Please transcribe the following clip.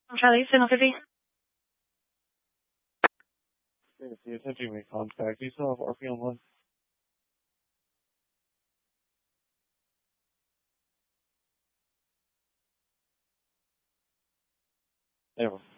Charlie, Signal 50. Seriously, attempting to contact. Do you still have RP on one? Never.